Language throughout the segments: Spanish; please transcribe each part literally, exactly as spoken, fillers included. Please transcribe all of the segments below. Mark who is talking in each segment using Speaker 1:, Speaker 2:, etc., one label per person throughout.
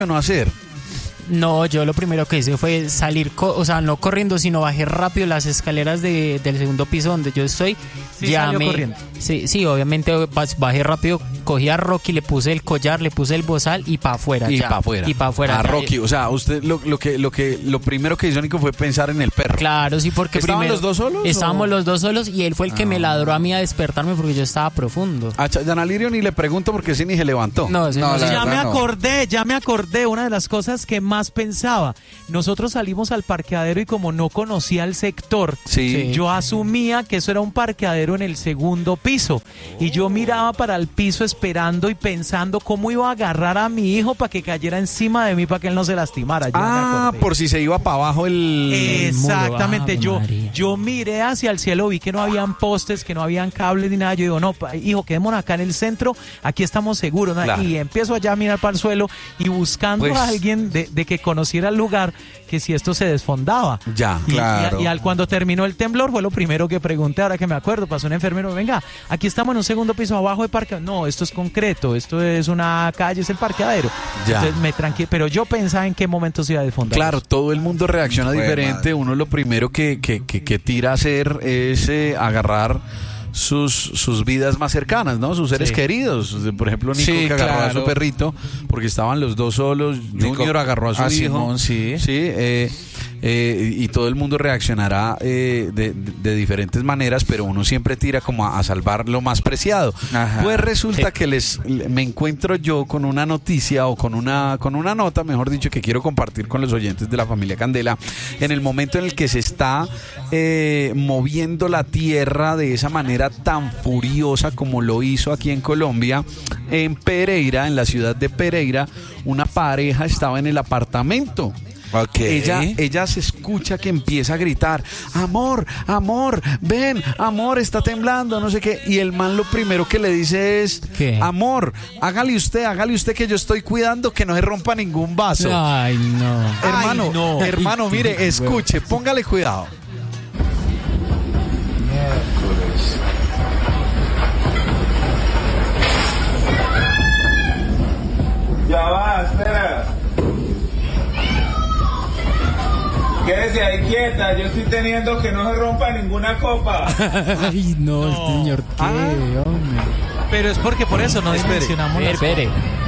Speaker 1: no hacer?
Speaker 2: No, yo lo primero que hice fue salir, co- o sea, no corriendo, sino bajé rápido las escaleras de, del segundo piso donde yo estoy.
Speaker 3: Sí,
Speaker 2: ya
Speaker 3: salió
Speaker 2: me,
Speaker 3: corriendo.
Speaker 2: Sí, sí, obviamente bajé rápido, cogí a Rocky, le puse el collar, le puse el bozal y para afuera.
Speaker 1: Y
Speaker 2: ya.
Speaker 1: para afuera.
Speaker 2: Y para afuera.
Speaker 1: A
Speaker 2: ya.
Speaker 1: Rocky, o sea, usted lo, lo que lo que lo primero que hizo Nico fue pensar en el perro.
Speaker 2: Claro, sí, porque
Speaker 1: ¿Estaban
Speaker 2: primero
Speaker 1: los dos solos?
Speaker 2: Estábamos
Speaker 1: o?
Speaker 2: los dos solos y él fue el que
Speaker 1: Ah.
Speaker 2: me ladró a mí a despertarme porque yo estaba profundo.
Speaker 1: A Yanalirio ni le pregunto porque ese ni se levantó.
Speaker 2: No, ese
Speaker 4: No,
Speaker 2: no,
Speaker 4: la
Speaker 2: se-
Speaker 3: Ya me
Speaker 4: verdad, no.
Speaker 3: acordé, ya me acordé, una de las cosas que más pensaba. Nosotros salimos al parqueadero y como no conocía el sector,
Speaker 1: Sí.
Speaker 2: Sí.
Speaker 3: yo asumía que eso era un parqueadero en el segundo piso. Y yo miraba para el piso esperando y pensando cómo iba a agarrar a mi hijo para que cayera encima de mí para que él no se lastimara. Yo me
Speaker 1: Ah,
Speaker 3: acordé.
Speaker 1: por si se iba para abajo el...
Speaker 3: Exactamente,
Speaker 2: Ave
Speaker 3: yo,
Speaker 2: María.
Speaker 3: yo miré hacia el cielo, vi que no habían postes, que no habían cables ni nada. Yo digo, no, pa- hijo, quedémonos acá en el centro, aquí estamos seguros, ¿no?
Speaker 1: Claro.
Speaker 3: Y empiezo allá a mirar para el suelo y buscando
Speaker 1: Pues-
Speaker 3: a alguien de, de que conociera el lugar, que si esto se desfondaba.
Speaker 1: Ya,
Speaker 3: Y,
Speaker 4: claro.
Speaker 3: y, y al cuando terminó el temblor fue lo primero que pregunté, ahora que me acuerdo, pasó un enfermero, venga, aquí estamos en un segundo piso abajo de parque. No, esto es concreto, esto es una calle, es el parqueadero.
Speaker 1: Ya.
Speaker 3: Entonces me tranquilo, pero yo pensaba en qué momento se iba a desfondar.
Speaker 1: Claro,
Speaker 3: eso.
Speaker 1: todo el mundo reacciona
Speaker 4: Jue
Speaker 1: diferente.
Speaker 4: madre.
Speaker 1: Uno lo primero que, que, que, que tira a hacer es eh, agarrar sus, sus vidas más cercanas, ¿no? Sus seres
Speaker 3: Sí.
Speaker 1: queridos. Por ejemplo, Nico
Speaker 4: Sí,
Speaker 1: que agarró a
Speaker 4: claro.
Speaker 1: su perrito porque estaban los dos solos.
Speaker 4: Nico-
Speaker 1: Junior agarró a su
Speaker 4: a
Speaker 1: hijo.
Speaker 4: Simón, sí.
Speaker 1: Sí, eh, eh, y todo el mundo reaccionará eh, de, de- de diferentes maneras, pero uno siempre tira como a, a salvar lo más preciado.
Speaker 4: Ajá.
Speaker 1: Pues resulta que les me encuentro yo con una noticia o con una con una nota, mejor dicho, que quiero compartir con los oyentes de la familia Candela en el momento en el que se está eh, moviendo la tierra de esa manera tan furiosa como lo hizo aquí en Colombia, en Pereira, en la ciudad de Pereira, una pareja estaba en el apartamento.
Speaker 4: Ok.
Speaker 1: Ella, ella se escucha que empieza a gritar, amor, amor, ven, amor, está temblando, no sé qué. Y el man lo primero que le dice es,
Speaker 2: ¿Qué?
Speaker 1: amor, hágale usted, hágale usted que yo estoy cuidando que no se rompa ningún vaso.
Speaker 2: Ay, no.
Speaker 1: Hermano,
Speaker 3: Ay, no.
Speaker 1: hermano, mire, escuche, póngale cuidado.
Speaker 5: Ya va, espera. Quédese ahí quieta, yo estoy teniendo que no se rompa ninguna copa.
Speaker 2: Ay, no,
Speaker 3: No.
Speaker 2: este señor, ¿qué,
Speaker 1: Ah.
Speaker 2: hombre?
Speaker 3: Pero es porque por eso no
Speaker 1: Espere,
Speaker 3: dimensionamos las
Speaker 2: Espere.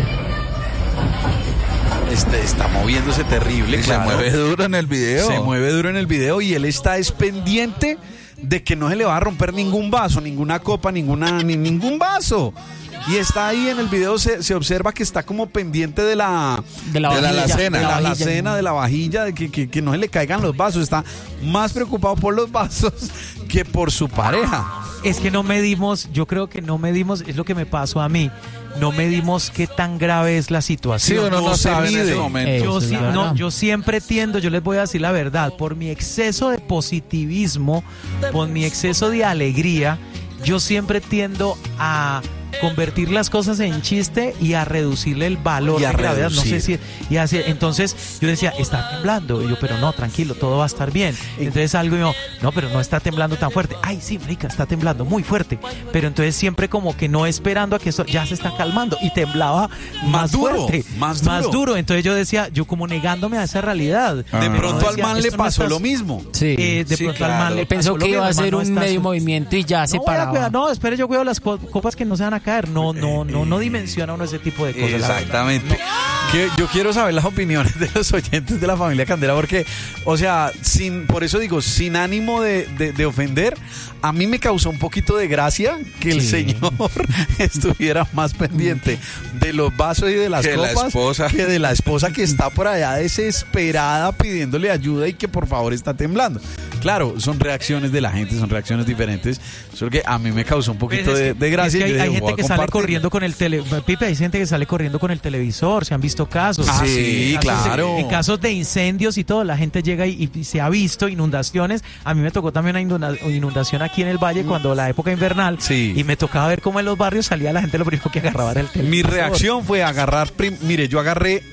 Speaker 1: Este está moviéndose terrible,
Speaker 4: Y se
Speaker 1: claro.
Speaker 4: mueve duro en el video.
Speaker 1: Se mueve duro en el video y él está es pendiente de que no se le va a romper ningún vaso, ninguna copa, ninguna, ni ningún vaso. Y está ahí en el video, se, se observa que está como pendiente de la,
Speaker 2: De la
Speaker 4: De la
Speaker 2: vajilla,
Speaker 4: alacena.
Speaker 1: de la
Speaker 2: vajilla.
Speaker 1: alacena, de la vajilla, de que, que, que no se le caigan los vasos. Está más preocupado por los vasos que por su pareja.
Speaker 3: Es que no medimos, yo creo que no medimos, es lo que me pasó a mí, no medimos qué tan grave es la
Speaker 4: Sí,
Speaker 3: situación.
Speaker 4: uno no,
Speaker 1: no se
Speaker 4: sabe en ese
Speaker 1: mide.
Speaker 4: momento.
Speaker 2: Eh,
Speaker 3: Yo,
Speaker 2: Eso es
Speaker 3: sí-
Speaker 2: verdad.
Speaker 3: no, yo siempre tiendo, yo les voy a decir la verdad, por mi exceso de positivismo, por mi exceso de alegría, yo siempre tiendo a convertir las cosas en chiste y a reducirle el valor
Speaker 1: Y a
Speaker 3: de gravedad. No sé
Speaker 1: reducir.
Speaker 3: si y así, entonces yo decía, está temblando. Y yo, pero no, tranquilo, todo va a estar bien. Entonces algo y yo, no, pero no está temblando tan fuerte. Ay, sí, marica, está temblando muy fuerte. Pero entonces siempre como que no esperando a que esto ya se está calmando y temblaba más,
Speaker 1: Más duro,
Speaker 3: fuerte,
Speaker 1: más duro.
Speaker 3: Entonces yo decía, yo como negándome a esa realidad.
Speaker 1: De
Speaker 4: Ah.
Speaker 1: pronto al
Speaker 3: Decía,
Speaker 1: man le
Speaker 3: esto no
Speaker 1: pasó
Speaker 3: está-
Speaker 1: lo mismo.
Speaker 2: Sí.
Speaker 3: Eh, de
Speaker 1: Sí,
Speaker 3: pronto al
Speaker 1: claro.
Speaker 3: man le
Speaker 2: Pensó
Speaker 3: pasó
Speaker 2: que
Speaker 3: lo
Speaker 2: iba a
Speaker 3: mismo,
Speaker 2: ser
Speaker 3: no
Speaker 2: un
Speaker 3: está
Speaker 2: medio
Speaker 3: su-
Speaker 2: movimiento y ya se
Speaker 3: no, voy a
Speaker 2: paraba.
Speaker 3: cuidar, no, espere, yo cuido las co- copas que no se van a caer. No, no, no, no dimensiona uno ese tipo de cosas. la verdad.
Speaker 1: Exactamente. Que yo quiero saber las opiniones de los oyentes de la familia Candela porque, o sea, sin, por eso digo, sin ánimo de, de- de ofender, a mí me causó un poquito de gracia que el
Speaker 2: Sí.
Speaker 1: señor estuviera más pendiente de los vasos y de las
Speaker 4: Que la
Speaker 1: copas
Speaker 4: esposa.
Speaker 1: que de la esposa que está por allá desesperada pidiéndole ayuda y que por favor está temblando. Claro, son reacciones de la gente, son reacciones diferentes. Solo que a mí me causó un poquito
Speaker 3: Pues es
Speaker 1: de,
Speaker 3: que-
Speaker 1: de gracia.
Speaker 3: es que
Speaker 1: y yo
Speaker 3: hay, hay
Speaker 1: dije,
Speaker 3: gente
Speaker 1: voy a
Speaker 3: que sale
Speaker 1: compartir.
Speaker 3: corriendo con el tele, Pipe, hay gente que sale corriendo con el televisor, se han visto casos.
Speaker 1: Ah,
Speaker 3: En
Speaker 1: sí,
Speaker 3: casos de-
Speaker 1: claro.
Speaker 3: en casos de incendios y todo, la gente llega y, y se ha visto inundaciones. A mí me tocó también una inunda- inundación aquí en el valle cuando la época invernal
Speaker 1: Sí.
Speaker 3: y me tocaba ver cómo en los barrios salía la gente, lo primero que agarraba era el televisor.
Speaker 1: Mi reacción fue agarrar, prim- mire, yo agarré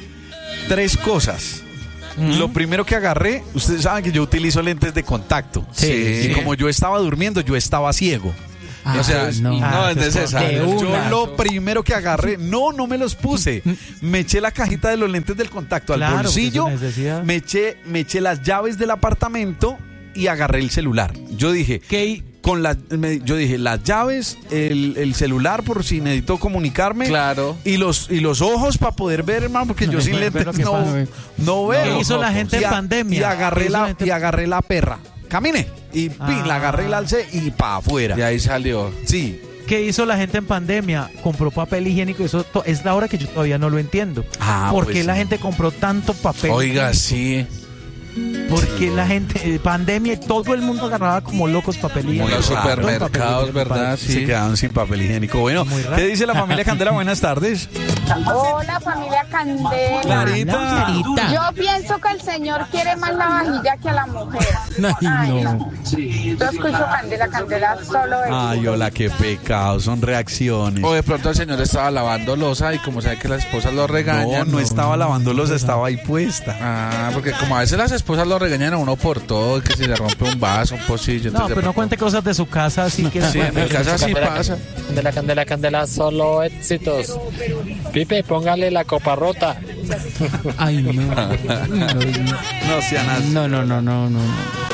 Speaker 1: tres cosas. Lo primero que agarré, ustedes saben que yo utilizo lentes de contacto.
Speaker 2: Sí,
Speaker 1: Y
Speaker 2: sí.
Speaker 1: como yo estaba durmiendo, yo estaba ciego.
Speaker 2: Ah,
Speaker 4: o sea,
Speaker 2: no.
Speaker 4: no,
Speaker 3: Ah,
Speaker 4: es necesario.
Speaker 2: de
Speaker 1: Yo
Speaker 2: una.
Speaker 1: lo primero que agarré, no, no me los puse. Me eché la cajita de los lentes del contacto al
Speaker 3: Claro,
Speaker 1: bolsillo,
Speaker 3: porque es su necesidad.
Speaker 1: me eché, me eché las llaves del apartamento y agarré el celular. Yo dije,
Speaker 3: ¿Qué?
Speaker 1: con la, me- yo dije, las llaves, el, el celular por si necesito comunicarme.
Speaker 4: Claro.
Speaker 1: Y los, y los ojos para poder ver, hermano, porque yo sin
Speaker 3: ver lo
Speaker 1: lentes
Speaker 3: que
Speaker 1: no,
Speaker 3: pasa.
Speaker 1: no veo.
Speaker 3: ¿Qué hizo la gente
Speaker 1: Y
Speaker 3: en
Speaker 1: a-
Speaker 3: pandemia?
Speaker 1: Y agarré
Speaker 3: ¿Qué hizo la
Speaker 1: la,
Speaker 3: gente-
Speaker 1: y agarré la perra. Camine. Y pin,
Speaker 3: Ah.
Speaker 1: la agarré, la alcé y para afuera.
Speaker 4: Y ahí salió.
Speaker 1: Sí.
Speaker 3: ¿Qué hizo la gente en pandemia? Compró papel higiénico. Eso to- es la hora que yo todavía no lo entiendo.
Speaker 1: Ah,
Speaker 3: ¿Por
Speaker 1: pues
Speaker 3: qué la
Speaker 1: sí.
Speaker 3: gente compró tanto papel?
Speaker 4: Oiga, sí.
Speaker 3: ¿Por qué la gente, eh, pandemia, y todo el mundo agarraba como locos papel
Speaker 4: Muy
Speaker 3: higiénico?
Speaker 4: los
Speaker 1: raro.
Speaker 4: supermercados, ¿verdad?
Speaker 1: Se
Speaker 4: Sí.
Speaker 1: quedaron sin papel higiénico. Bueno,
Speaker 3: Muy raro.
Speaker 1: ¿qué dice la familia Candela? Buenas tardes.
Speaker 6: Hola familia Candela.
Speaker 1: Clarita.
Speaker 2: Clarita.
Speaker 6: Yo pienso que el señor quiere más la vajilla que a la mujer.
Speaker 2: Ay, no.
Speaker 6: Yo escucho Candela, Candela solo es.
Speaker 1: Ay, hola, qué pecado. Son reacciones.
Speaker 4: O de pronto el señor estaba lavando losa y como sabe que las esposas lo
Speaker 1: No,
Speaker 4: regañan.
Speaker 1: no estaba lavándolos, estaba ahí puesta.
Speaker 4: Ah, porque como a veces las esposas lo regañan a uno por todo, que si le rompe un vaso, un pocillo.
Speaker 3: No,
Speaker 4: entonces de
Speaker 3: pero no
Speaker 4: pronto-
Speaker 3: cuente cosas de su casa, así que...
Speaker 4: Sí, en mi casa sí pasa.
Speaker 7: Candela, candela, candela, solo éxitos. Pipe, póngale la copa rota.
Speaker 2: Ay, no. No,
Speaker 1: No sean así.
Speaker 2: no, no, no, no, no.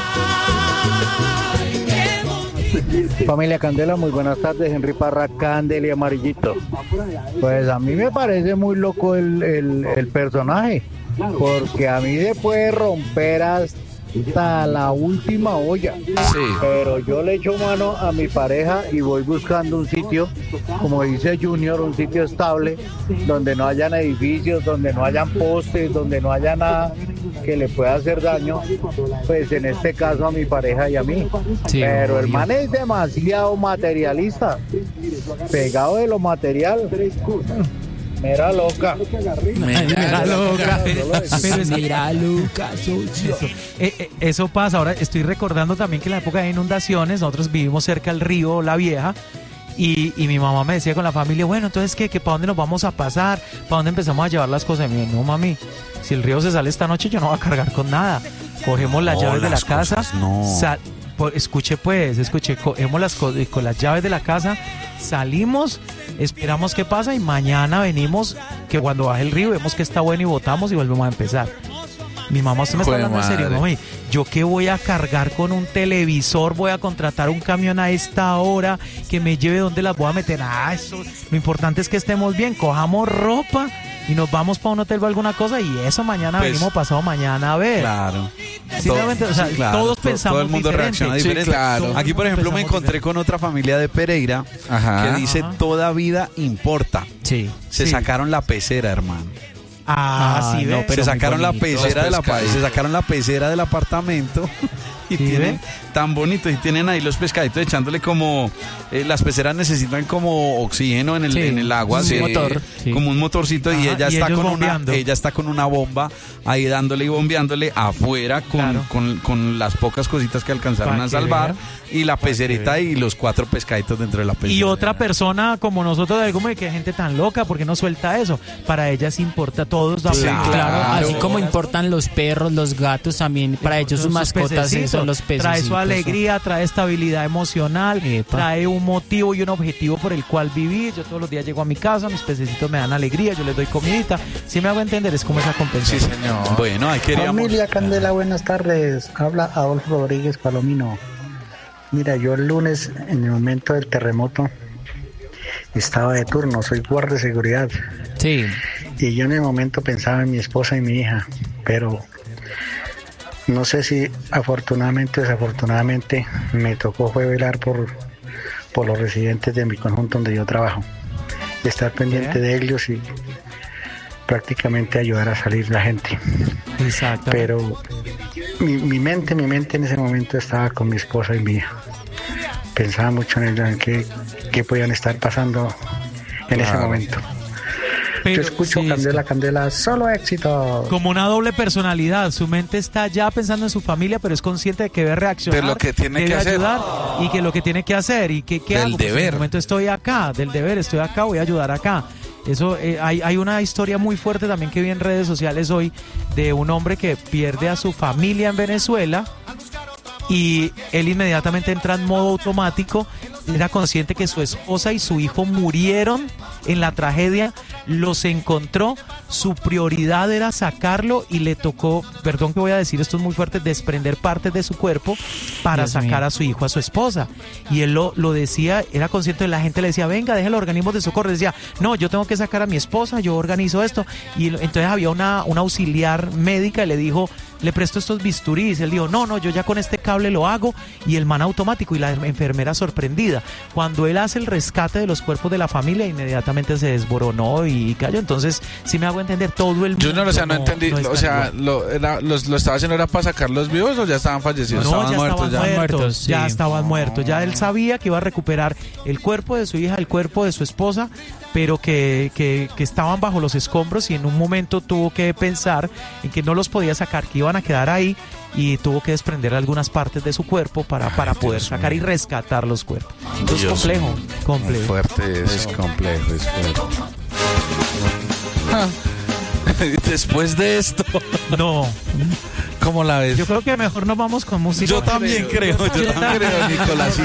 Speaker 8: Familia Candela, muy buenas tardes. Henry Parra, Candela y Amarillito. Pues a mí me parece muy loco el, el, el personaje, porque a mí se puede romper hasta la última olla.
Speaker 4: Sí.
Speaker 8: Pero yo le echo mano a mi pareja y voy buscando un sitio, como dice Junior, un sitio estable, donde no hayan edificios, donde no hayan postes, donde no haya nada que le pueda hacer daño, pues en este caso a mi pareja y a mí.
Speaker 2: Sí,
Speaker 8: Pero el
Speaker 2: obvio.
Speaker 8: man es demasiado materialista, pegado de lo material. Mira loca.
Speaker 3: Ay, mira, loca. Pero es que-
Speaker 2: Mira, Lucas.
Speaker 3: Eso, eh, eh, eso pasa. Ahora estoy recordando también que en la época de inundaciones nosotros vivimos cerca del río La Vieja y, y mi mamá me decía con la familia, bueno, entonces ¿qué? ¿Qué ¿Para dónde nos vamos a pasar? ¿Para dónde empezamos a llevar las cosas? Y me dijo, no mami, si el río se sale esta noche yo no voy a cargar con nada. Cogemos las
Speaker 1: No,
Speaker 3: llaves de la
Speaker 1: las
Speaker 3: casa,
Speaker 1: cosas no.
Speaker 3: sal- po- escuche pues, escuche, cogemos las co- con las llaves de la casa, salimos, esperamos qué pasa y mañana venimos, que cuando baje el río vemos que está bueno y botamos y volvemos a empezar. Mi mamá, ¿usted me está
Speaker 4: Jue
Speaker 3: hablando en serio?
Speaker 4: madre.
Speaker 3: Mami, ¿yo qué voy a cargar con un televisor? ¿Voy a contratar un camión a esta hora que me lleve donde las voy a meter? Ah, eso, lo importante es que estemos bien, cojamos ropa y nos vamos para un hotel o alguna cosa y eso mañana
Speaker 1: Pues,
Speaker 3: venimos pasado mañana a ver.
Speaker 1: Claro.
Speaker 3: Sí, realmente, o sea,
Speaker 1: sí, claro.
Speaker 3: todos
Speaker 1: To-
Speaker 3: pensamos
Speaker 1: Todo el mundo
Speaker 3: diferente.
Speaker 1: reacciona
Speaker 4: Sí,
Speaker 1: diferente.
Speaker 4: claro.
Speaker 1: Aquí, por ejemplo, me
Speaker 3: Pensamos
Speaker 1: encontré
Speaker 3: diferente.
Speaker 1: con otra familia de Pereira
Speaker 4: Ajá.
Speaker 1: que dice
Speaker 3: Ajá.
Speaker 1: toda vida importa.
Speaker 2: Sí.
Speaker 1: Se
Speaker 3: Sí.
Speaker 1: sacaron la pecera, hermano.
Speaker 3: Ah,
Speaker 2: Ah,
Speaker 3: sí,
Speaker 2: no,
Speaker 3: ve.
Speaker 2: pero
Speaker 1: se
Speaker 2: muy
Speaker 1: sacaron la
Speaker 2: bonito.
Speaker 1: pecera de la
Speaker 4: Los pescaditos.
Speaker 1: se sacaron la pecera del apartamento y
Speaker 3: ¿Sí,
Speaker 1: tienen
Speaker 3: ve?
Speaker 1: tan bonito y tienen ahí los pescaditos echándole como eh, las peceras necesitan como oxígeno en el,
Speaker 2: Sí,
Speaker 1: en el agua,
Speaker 2: un
Speaker 1: sí,
Speaker 2: motor, sí.
Speaker 1: como un motorcito y
Speaker 3: Ajá,
Speaker 1: ella
Speaker 3: y
Speaker 1: está
Speaker 3: ellos
Speaker 1: con
Speaker 3: bombeando.
Speaker 1: una ella está con una bomba ahí dándole y bombeándole afuera con,
Speaker 3: Claro.
Speaker 1: con, con las pocas cositas que alcanzaron
Speaker 3: Para
Speaker 1: a
Speaker 3: que
Speaker 1: salvar
Speaker 3: vea.
Speaker 1: y la pecerita y los cuatro pescaditos dentro de la pecera.
Speaker 3: Y otra persona como nosotros, de como de que hay gente tan loca, ¿por qué no suelta eso? Para ellas importa, todos damos
Speaker 1: Claro.
Speaker 2: Claro, así como importan los perros, los gatos, también para ellos sus mascotas sí, son los peces.
Speaker 3: Trae su alegría, trae estabilidad emocional,
Speaker 2: Epa.
Speaker 3: trae un motivo y un objetivo por el cual vivir. Yo todos los días llego a mi casa, mis pececitos me dan alegría, yo les doy comidita. Si me hago entender, es como esa
Speaker 4: Sí,
Speaker 3: compensación.
Speaker 4: señor.
Speaker 1: Bueno, ahí queríamos
Speaker 8: Familia Candela, buenas tardes. Habla Adolfo Rodríguez Palomino. Mira, yo el lunes, en el momento del terremoto, estaba de turno, soy guardia de seguridad.
Speaker 2: Sí.
Speaker 8: Y yo en el momento pensaba en mi esposa y mi hija, pero no sé si afortunadamente o desafortunadamente me tocó fue velar por, por los residentes de mi conjunto donde yo trabajo. Estar pendiente
Speaker 3: ¿Eh?
Speaker 8: de ellos y prácticamente ayudar a salir la gente.
Speaker 3: Exacto.
Speaker 8: Pero mi, mi mente, mi mente en ese momento estaba con mi esposa y mi hija. Pensaba mucho en ellos, en qué, qué podían estar pasando en ese
Speaker 4: Claro.
Speaker 8: momento.
Speaker 3: Pero,
Speaker 8: Yo escucho
Speaker 3: sí,
Speaker 8: Candela, Candela, solo éxito.
Speaker 3: como una doble personalidad, su mente está ya pensando en su familia, pero es consciente de que debe reaccionar,
Speaker 4: De lo que tiene
Speaker 3: debe
Speaker 4: que hacer.
Speaker 3: ayudar y que lo que tiene que hacer y que qué
Speaker 4: Del
Speaker 3: hago. Pues en
Speaker 4: deber.
Speaker 3: el momento estoy acá, del deber, estoy acá, voy a ayudar acá. Eso eh, hay, hay una historia muy fuerte también que vi en redes sociales hoy de un hombre que pierde a su familia en Venezuela y él inmediatamente entra en modo automático era consciente que su esposa y su hijo murieron en la tragedia, los encontró, su prioridad era sacarlo y le tocó, perdón que voy a decir esto es muy fuerte, desprender partes de su cuerpo para
Speaker 2: Dios
Speaker 3: sacar
Speaker 2: mío.
Speaker 3: a su hijo, a su esposa. Y él lo, lo decía, era consciente de la gente, le decía, venga, deje los organismos de socorro. Decía, no, yo tengo que sacar a mi esposa, yo organizo esto. Y entonces había una, una auxiliar médica y le dijo, le presto estos bisturís. Él dijo, no, no, yo ya con este cable lo hago. Y el man automático y la enfermera sorprendida. Cuando él hace el rescate de los cuerpos de la familia, inmediatamente se desboronó y cayó. Entonces, si me hago entender, todo el mundo.
Speaker 4: Junior, o sea, no, entendí.
Speaker 3: no
Speaker 4: o sea, lo, era, los, ¿lo estaba haciendo era para sacarlos vivos o ya estaban fallecidos?
Speaker 3: No,
Speaker 4: estaban
Speaker 3: ya
Speaker 4: muertos
Speaker 3: estaban
Speaker 4: ya.
Speaker 3: muertos,
Speaker 2: Muertos,
Speaker 3: ya
Speaker 2: sí.
Speaker 3: estaban muertos. Ya él sabía que iba a recuperar el cuerpo de su hija, el cuerpo de su esposa, pero que, que, que estaban bajo los escombros y en un momento tuvo que pensar en que no los podía sacar, que iban a quedar ahí y tuvo que desprender algunas partes de su cuerpo para, para poder
Speaker 1: Dios
Speaker 3: sacar
Speaker 1: mío.
Speaker 3: y rescatar los cuerpos. Entonces,
Speaker 1: Dios
Speaker 3: complejo,
Speaker 1: mío.
Speaker 3: complejo.
Speaker 1: Muy fuerte eso. Es complejo, es fuerte. Después de esto,
Speaker 3: No,
Speaker 1: ¿cómo la ves?
Speaker 3: yo creo que mejor nos vamos con música.
Speaker 1: Yo también creo, yo también creo, Nicolás.